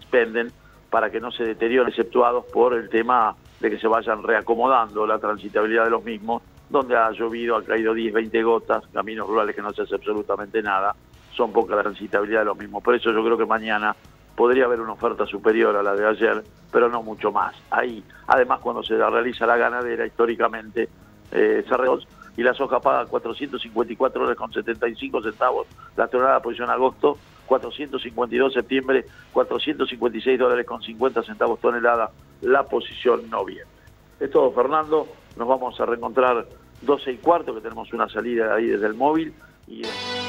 expenden para que no se deterioren, exceptuados por el tema de que se vayan reacomodando la transitabilidad de los mismos, donde ha llovido, ha caído 10, 20 gotas, caminos rurales que no se hace absolutamente nada, son poca la transitabilidad de los mismos. Por eso yo creo que mañana podría haber una oferta superior a la de ayer, pero no mucho más. Ahí, además, cuando se realiza la ganadera, históricamente, y la soja paga 454 dólares con 75 centavos la tonelada posición agosto, 452 septiembre, 456 dólares con 50 centavos tonelada la posición noviembre. Es todo, Fernando. Nos vamos a reencontrar 12:15, que tenemos una salida ahí desde el móvil. Y